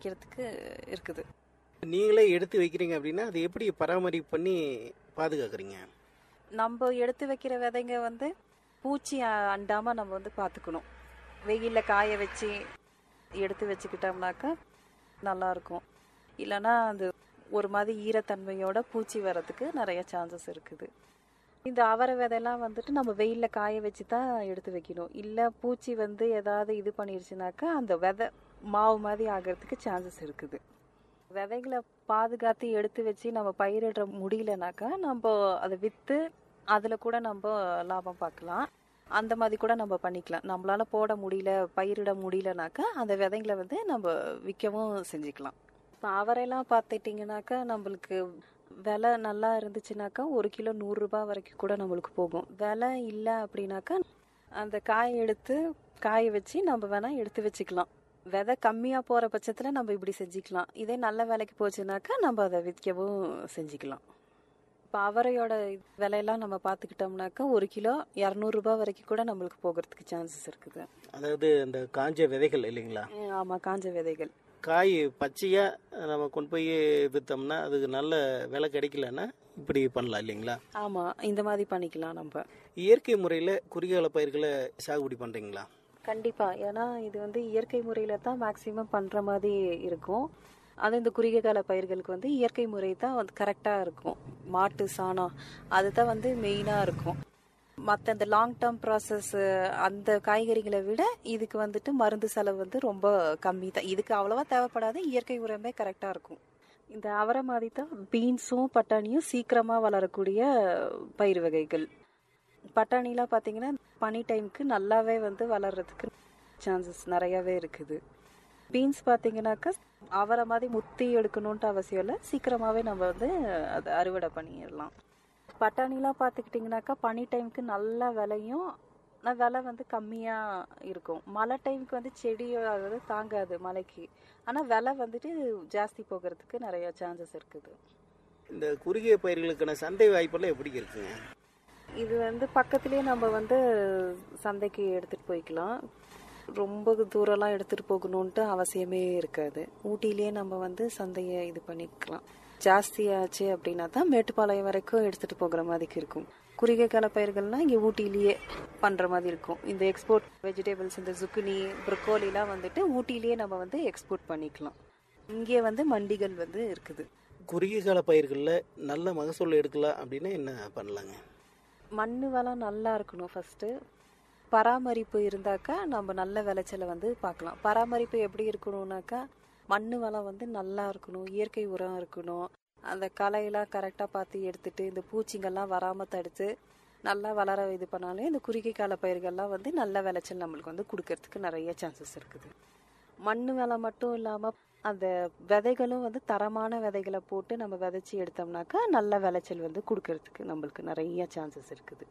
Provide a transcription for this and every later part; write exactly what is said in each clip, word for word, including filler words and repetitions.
வைக்கிறதுக்கு இருக்குது. நீங்களே எடுத்து வைக்கிறீங்க அப்படின்னா அது எப்படி பராமரிப்பு பண்ணி பாதுகாக்கிறீங்க? நம்ம எடுத்து வைக்கிற விதைங்க வந்து பூச்சி அண்டாமல் நம்ம வந்து பார்த்துக்கணும். வெயிலில் காய வச்சு எடுத்து வச்சுக்கிட்டோம்னாக்கா நல்லாயிருக்கும். இல்லைன்னா அது ஒரு மாதிரி ஈரத்தன்மையோட பூச்சி வர்றதுக்கு நிறைய சான்சஸ் இருக்குது. இந்த அவரை விதையெல்லாம் வந்துட்டு நம்ம வெயிலில் காய வச்சு தான் எடுத்து வைக்கணும். இல்லை பூச்சி வந்து ஏதாவது இது பண்ணிருச்சுனாக்கா அந்த விதை மாவு மாதிரி ஆகிறதுக்கு சான்சஸ் இருக்குது. விதைகளை பாதுகாத்து எடுத்து வச்சு நம்ம பயிரிட முடியலனாக்கா நம்ம அதை விற்று அதில் கூட நம்ம லாபம் பார்க்கலாம். அந்த மாதிரி கூட நம்ம பண்ணிக்கலாம். நம்மளால போட முடியல, பயிரிட முடியலனாக்கா அந்த விதைங்களை வந்து நம்ம விற்கவும் செஞ்சுக்கலாம். இப்போ அவரையெல்லாம் பார்த்துட்டிங்கனாக்கா நம்மளுக்கு விலை நல்லா இருந்துச்சுனாக்கா ஒரு கிலோ நூறுரூபா வரைக்கும் கூட நம்மளுக்கு போகும். விலை இல்லை அப்படின்னாக்கா அந்த காயை எடுத்து காய வச்சு நம்ம வேணால் எடுத்து வச்சுக்கலாம். விதை கம்மியாக போகிற பட்சத்தில் நம்ம இப்படி செஞ்சுக்கலாம். இதே நல்ல விலைக்கு போச்சுனாக்கா நம்ம அதை விற்கவும் செஞ்சுக்கலாம். இப்போ அவரையோட விலையெல்லாம் நம்ம பார்த்துக்கிட்டோம்னாக்கா ஒரு கிலோ இரநூறுபா வரைக்கும் கூட நம்மளுக்கு போகிறதுக்கு சான்சஸ் இருக்குது. அதாவது இந்த காஞ்ச விதைகள் இல்லைங்களா? ஆமாம், காஞ்ச விதைகள். காய் பச்சையாக நம்ம கொண்டு போய் விற்றோம்னா அதுக்கு நல்ல விலை கிடைக்கலன்னா இப்படி பண்ணலாம் இல்லைங்களா? ஆமாம், இந்த மாதிரி பண்ணிக்கலாம். நம்ம இயற்கை முறையில் குறுகிய பயிர்களை சாகுபடி பண்ணுறீங்களா? கண்டிப்பாக. ஏன்னா இது வந்து இயற்கை முறையில் தான் மேக்சிமம் பண்ணுற மாதிரி இருக்கும். அது இந்த குறுகிய கால பயிர்களுக்கு வந்து இயற்கை முறை தான் வந்து கரெக்டாக இருக்கும். மாட்டு சாணம் அதுதான் வந்து மெயினாக இருக்கும். மற்ற இந்த லாங் டேர்ம் ப்ராசஸ் அந்த காய்கறிகளை விட இதுக்கு வந்துட்டு மருந்து செலவு வந்து ரொம்ப கம்மி தான். இதுக்கு அவ்வளோவா தேவைப்படாது. இயற்கை உரமே கரெக்டாக இருக்கும். இந்த அவரை மாதிரி தான் பீன்ஸும் பட்டாணியும் சீக்கிரமாக வளரக்கூடிய பயிர் வகைகள். பட்டாணிலாம் பார்த்தீங்கன்னா பனி டைமுக்கு நல்லாவே வந்து வளர்கிறதுக்கு சான்சஸ் நிறையாவே இருக்குது. பீன்ஸ் பார்த்தீங்கன்னாக்கா அவரை மாதிரி முத்தி எடுக்கணுன்ட்டு அவசியம் இல்லை, சீக்கிரமாகவே நம்ம வந்து அதை அறுவடை பண்ணிடலாம். பட்டாணிலாம் பார்த்துக்கிட்டிங்கனாக்கா பனி டைமுக்கு நல்லா விலையும், ஆனால் விலை வந்து கம்மியாக இருக்கும். மழை டைமுக்கு வந்து செடி வந்து தாங்காது மழைக்கு, ஆனால் விலை வந்துட்டு ஜாஸ்தி போகிறதுக்கு நிறைய சான்சஸ் இருக்குது. இந்த குறுகிய பயிர்களுக்கான சந்தை வாய்ப்பெல்லாம் எப்படி இருக்குங்க? இது வந்து பக்கத்துலேயே நம்ம வந்து சந்தைக்கு எடுத்துகிட்டு போய்க்கலாம். ரொம்ப தூரம்லாம் எடுத்துகிட்டு போகணுன்ட்டு அவசியமே இருக்காது. ஊட்டிலேயே நம்ம வந்து சந்தையை இது பண்ணிக்கலாம். ஜாஸ்தியாச்சு அப்படின்னா தான் மேட்டுப்பாளையம் வரைக்கும் எடுத்துகிட்டு போகிற மாதிரி இருக்கும். குறுகிய கால பயிர்கள்னால் இங்கே ஊட்டிலேயே பண்ணுற மாதிரி இருக்கும். இந்த எக்ஸ்போர்ட் வெஜிடபிள்ஸ், இந்த சுக்குனி, ப்ரொக்கோலிலாம் வந்துட்டு ஊட்டிலேயே நம்ம வந்து எக்ஸ்போர்ட் பண்ணிக்கலாம். இங்கே வந்து மண்டிகள் வந்து இருக்குது. குறுகிய கால பயிர்களில் நல்ல மகசூல் எடுக்கலாம் அப்படின்னா என்ன பண்ணலாங்க? மண் வளம் நல்லா இருக்கணும் ஃபஸ்ட்டு. பராமரிப்பு இருந்தாக்கா நம்ம நல்ல விளைச்சலை வந்து பார்க்கலாம். பராமரிப்பு எப்படி இருக்கணும்னாக்கா மண் வளம் வந்து நல்லா இருக்கணும், இயற்கை உரம் இருக்கணும். அந்த களையெல்லாம் கரெக்டாக பார்த்து எடுத்துட்டு இந்த பூச்சிங்கள்லாம் வராமல் தடுத்து நல்லா வளர இது பண்ணாலே இந்த குறுகிய கால பயிர்கள்லாம் வந்து நல்ல விளைச்சல் நம்மளுக்கு வந்து கொடுக்கறதுக்கு நிறைய சான்சஸ் இருக்குது. மண் வளம் மட்டும் இல்லாமல் அந்த விதைகளும் வந்து தரமான விதைகளை போட்டு நம்ம விதைச்சி எடுத்தோம்னாக்கா நல்ல விளைச்சல் வந்து கொடுக்கறதுக்கு நம்மளுக்கு நிறைய சான்சஸ் இருக்குது.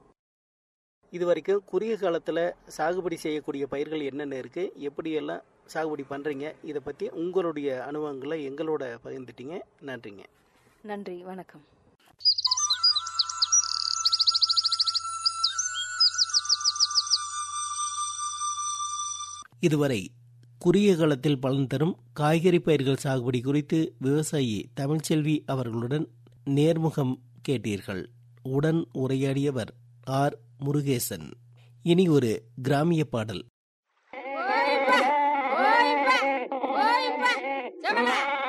இது வரைக்கும் குறுகிய காலத்தில் சாகுபடி செய்யக்கூடிய பயிர்கள் என்னென்ன இருக்குது, எப்படியெல்லாம் சாகுபடி பண்ணுறீங்க, இதை பற்றி உங்களுடைய அனுபவங்களை எங்களோட பகிர்ந்துட்டீங்க. நன்றிங்க. நன்றி, வணக்கம். இதுவரை குறுகிய காலத்தில் பலன் தரும் காய்கறி பயிர்கள் சாகுபடி குறித்து விவசாயி தமிழ்ச்செல்வி அவர்களுடன் நேர்முகம் கேட்டீர்கள். உடன் உரையாடியவர் ஆர் முருகேசன். இனி ஒரு கிராமிய பாடல்.